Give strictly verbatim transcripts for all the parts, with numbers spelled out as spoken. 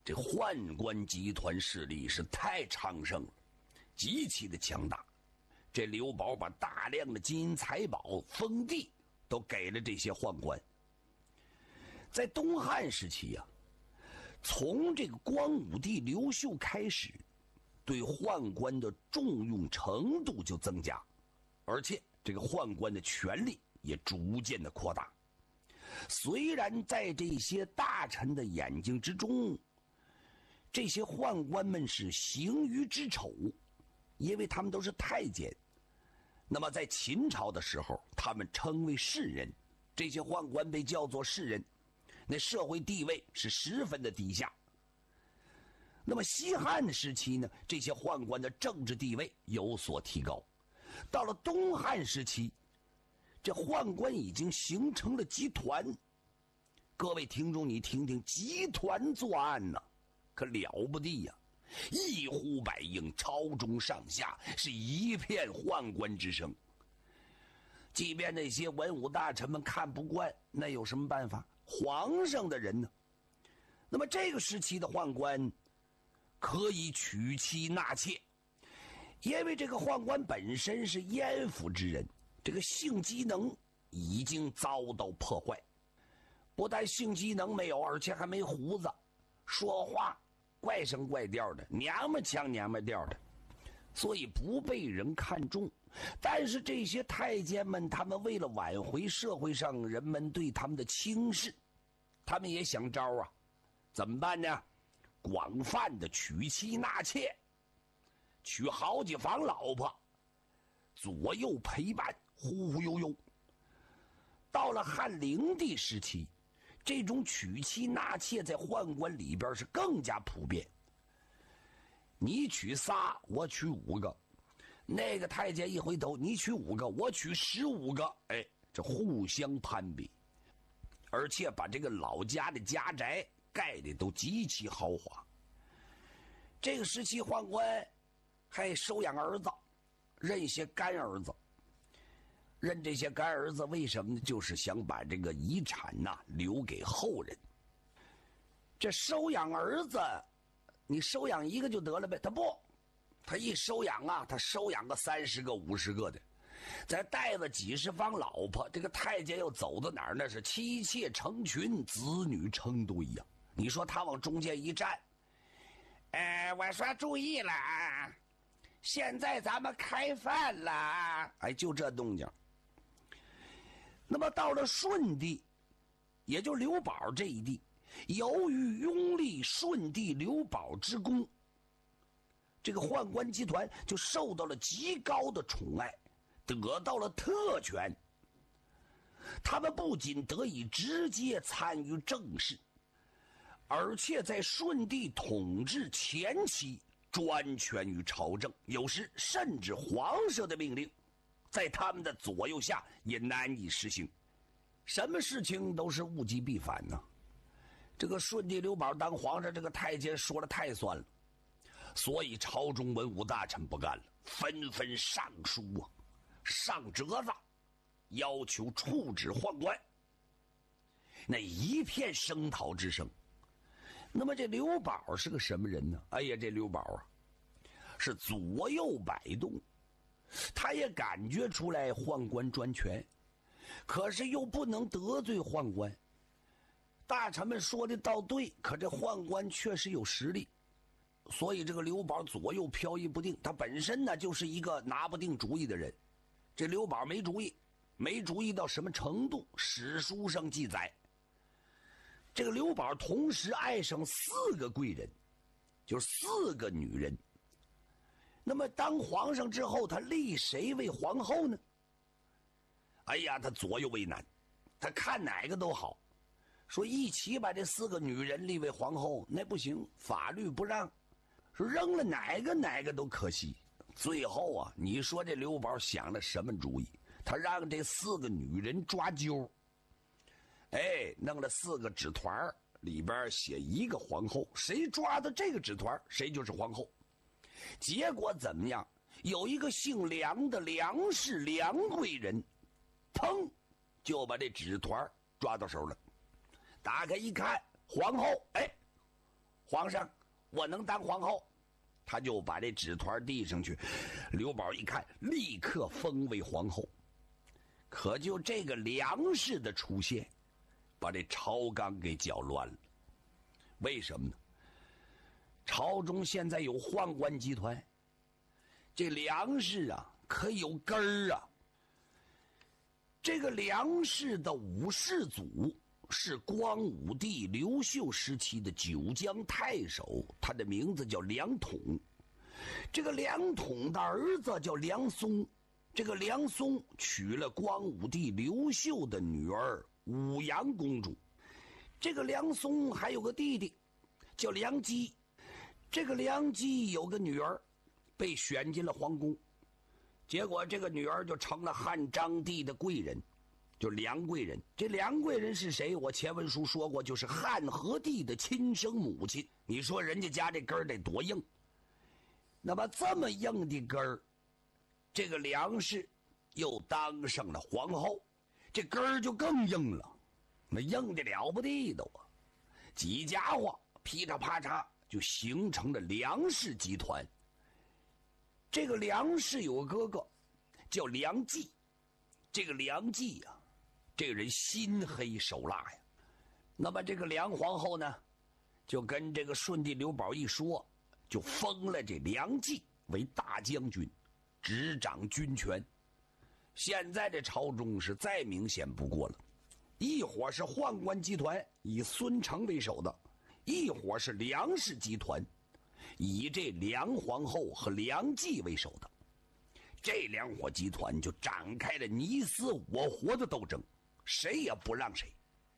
这宦官集团势力是太昌盛了，极其的强大。这刘保把大量的金银财宝、封地都给了这些宦官。在东汉时期啊，从这个光武帝刘秀开始，对宦官的重用程度就增加，而且这个宦官的权力也逐渐的扩大。虽然在这些大臣的眼睛之中，这些宦官们是行于之丑，因为他们都是太监。那么在秦朝的时候，他们称为士人，这些宦官被叫做士人，那社会地位是十分的低下。那么西汉时期呢，这些宦官的政治地位有所提高。到了东汉时期，这宦官已经形成了集团。各位听众，你听听，集团作案呢、啊，可了不得呀！一呼百应，朝中上下是一片宦官之声。即便那些文武大臣们看不惯，那有什么办法？皇上的人呢？那么这个时期的宦官可以娶妻纳妾，因为这个宦官本身是阉妇之人，这个性机能已经遭到破坏。不但性机能没有，而且还没胡子，说话怪声怪调的，娘们腔娘们调的，所以不被人看重。但是这些太监们，他们为了挽回社会上人们对他们的轻视，他们也想招啊。怎么办呢？广泛的娶妻纳妾，娶好几房老婆，左右陪伴，忽忽悠悠。到了汉灵帝时期，这种娶妻纳妾在宦官里边是更加普遍。你娶仨，我娶五个，那个太监一回头，你娶五个，我娶十五个，哎，这互相攀比，而且把这个老家的家宅盖的都极其豪华。这个时期宦官还收养儿子，认些干儿子。认这些干儿子为什么呢？就是想把这个遗产呐、啊、留给后人。这收养儿子，你收养一个就得了呗？他不，他一收养啊，他收养个三十个、五十个的，再带了几十房老婆。这个太监又走到哪儿？那是妻妾成群，子女成堆呀、啊。你说他往中间一站，哎，我说注意了啊，现在咱们开饭了，哎，就这动静。那么到了顺帝，也就刘保这一地，由于拥立顺帝刘保之功，这个宦官集团就受到了极高的宠爱，得到了特权。他们不仅得以直接参与政事，而且在顺帝统治前期专权于朝政，有时甚至皇上的命令在他们的左右下也难以实行。什么事情都是物极必反呢、啊？这个顺帝刘保当皇上，这个太监说了太算了，所以朝中文武大臣不干了，纷纷上书啊，上折子，要求处置宦官。那一片声讨之声。那么这刘保是个什么人呢？哎呀，这刘保啊，是左右摆动，他也感觉出来宦官专权，可是又不能得罪宦官。大臣们说的倒对，可这宦官确实有实力，所以这个刘保左右飘逸不定。他本身呢就是一个拿不定主意的人。这刘保没主意，没主意到什么程度？史书上记载，这个刘保同时爱上四个贵人，就是四个女人。那么当皇上之后，他立谁为皇后呢？哎呀，他左右为难，他看哪个都好，说一起把这四个女人立为皇后，那不行，法律不让，说扔了哪个哪个都可惜。最后啊，你说这刘保想了什么主意？他让这四个女人抓阄，哎，弄了四个纸团，里边写一个皇后，谁抓的这个纸团，谁就是皇后。结果怎么样？有一个姓梁的梁氏梁贵人，砰，就把这纸团抓到手了。打开一看，皇后，哎， 皇上，我能当皇后。他就把这纸团递上去，刘宝一看，立刻封为皇后。可就这个梁氏的出现，把这朝纲给搅乱了。为什么呢？朝中现在有宦官集团，这梁氏啊可有根儿啊。这个梁氏的五世祖是光武帝刘秀时期的九江太守，他的名字叫梁统。这个梁统的儿子叫梁松，这个梁松娶了光武帝刘秀的女儿武阳公主。这个梁松还有个弟弟叫梁基，这个梁基有个女儿被选进了皇宫，结果这个女儿就成了汉章帝的贵人，就梁贵人。这梁贵人是谁？我前文书说过，就是汉和帝的亲生母亲。你说人家家这根儿得多硬？那么这么硬的根儿，这个梁氏又当上了皇后，这根儿就更硬了，那硬的了不地的啊！几家伙噼里啪嚓就形成了梁氏集团。这个梁氏有个哥哥叫梁冀，这个梁冀呀、啊，这个人心黑手辣呀。那么这个梁皇后呢，就跟这个顺帝刘保一说，就封了这梁冀为大将军，执掌军权。现在这朝中是再明显不过了，一伙是宦官集团以孙承为首的，一伙是梁氏集团以这梁皇后和梁冀为首的。这两伙集团就展开了你死我活的斗争，谁也不让谁。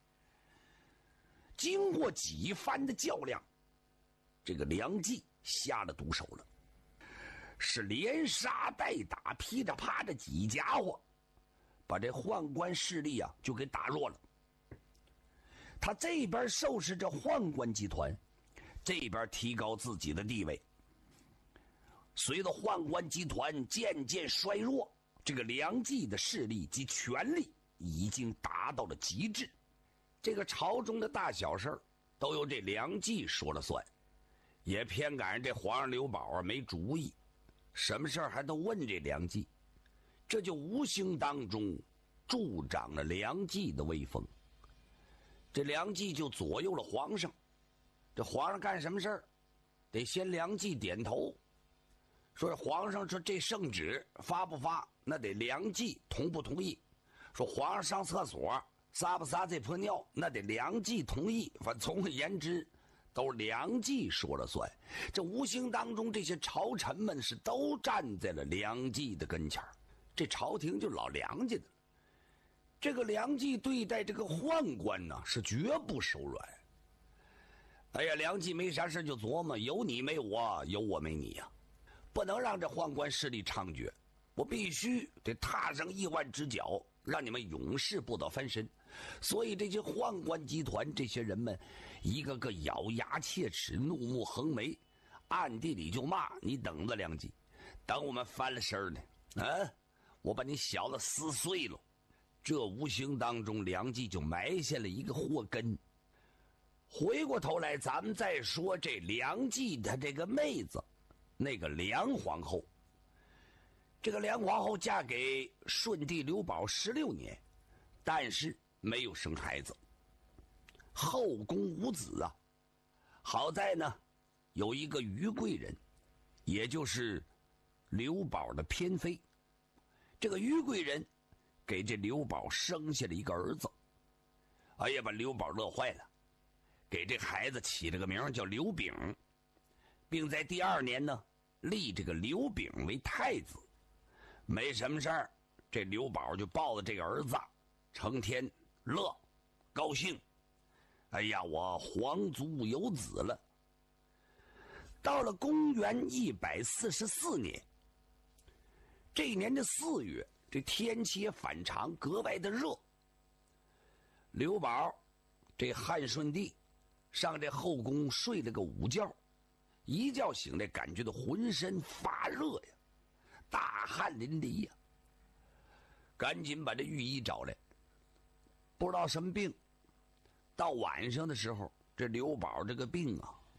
经过几番的较量，这个梁冀下了毒手了，是连杀带打，噼里啪的几家伙，把这宦官势力啊就给打弱了。他这边收拾着宦官集团，这边提高自己的地位。随着宦官集团渐渐衰弱，这个梁冀的势力及权力已经达到了极致。这个朝中的大小事都由这梁冀说了算，也偏赶上这皇上刘保啊没主意，什么事儿还都问这梁冀，这就无形当中助长了梁冀的威风。这梁冀就左右了皇上，这皇上干什么事儿，得先梁冀点头。说皇上说这圣旨发不发，那得梁冀同不同意。说皇上上厕所撒不撒这泼尿，那得梁冀同意。反正总而言之，都是梁冀说了算。这无形当中，这些朝臣们是都站在了梁冀的跟前儿，这朝廷就老梁家的。这个梁冀对待这个宦官呢，是绝不手软。哎呀，梁冀没啥事就琢磨，有你没我，有我没你呀、啊，不能让这宦官势力猖獗，我必须得踏上亿万只脚，让你们永世不得翻身。所以这些宦官集团这些人们，一个个咬牙切齿，怒目横眉，暗地里就骂你。等着梁冀，等我们翻了身呢，啊，我把你小子撕碎了。这无形当中，梁冀就埋下了一个祸根。回过头来，咱们再说这梁冀他这个妹子，那个梁皇后。这个梁皇后嫁给顺帝刘保十六年，但是没有生孩子，后宫无子啊。好在呢，有一个于贵人，也就是刘保的偏妃。这个于贵人给这刘保生下了一个儿子，哎呀，把刘保乐坏了，给这孩子起了个名叫刘炳，并在第二年呢立这个刘炳为太子。没什么事儿，这刘保就抱着这个儿子，成天乐高兴。哎呀，我皇族有子了。到了公元一百四十四年，这一年的四月，这天气也反常，格外的热。刘保这汉顺帝上这后宫睡了个午觉，一觉醒来，感觉到浑身发热呀，大汗淋漓呀，赶紧把这御医找来，不知道什么病。到晚上的时候，这刘保这个病啊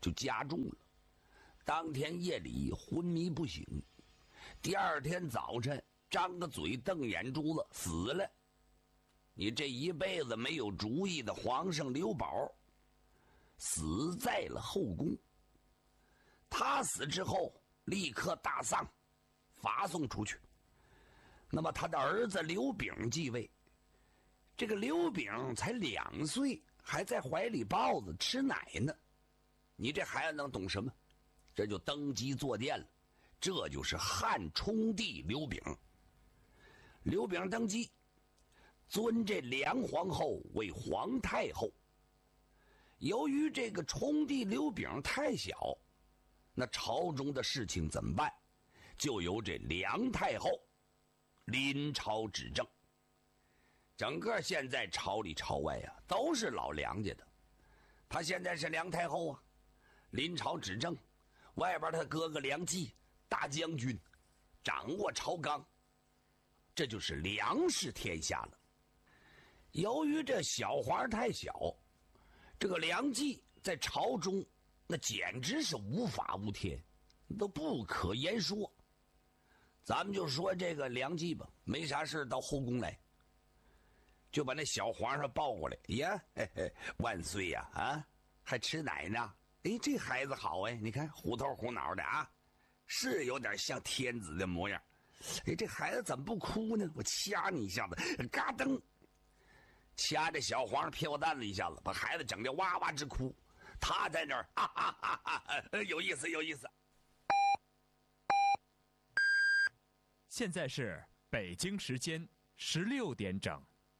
就加重了。当天夜里昏迷不醒，第二天早晨张个嘴瞪眼珠子死了。你这一辈子没有主意的皇上刘保死在了后宫。他死之后立刻大丧，发送出去。那么他的儿子刘炳继位。这个刘炳才两岁，还在怀里抱着吃奶呢。你这孩子能懂什么？这就登基坐殿了。这就是汉冲帝刘炳。刘炳登基，尊这梁皇后为皇太后。由于这个冲帝刘炳太小，那朝中的事情怎么办？就由这梁太后临朝执政。整个现在朝里朝外啊，都是老梁家的。他现在是梁太后啊，临朝执政。外边他哥哥梁冀大将军，掌握朝纲，这就是梁氏天下了。由于这小皇太小，这个梁冀在朝中那简直是无法无天，都不可言说。咱们就说这个梁冀吧，没啥事到后宫来，就把那小皇上抱过来，呀，嘿嘿，万岁呀，啊，还吃奶呢。哎，这孩子好哎，你看虎头虎脑的啊，是有点像天子的模样。哎，这孩子怎么不哭呢？我掐你一下子，嘎噔，掐着小皇上屁股蛋子一下子，把孩子整得哇哇直哭。他在那儿，哈哈哈哈，有意思，有意思。 现在是北京时间十六点整。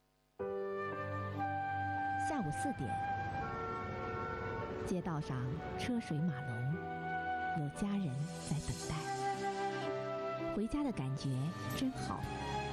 下午四点，街道上车水马龙，有家人在等待。回家的感觉真好。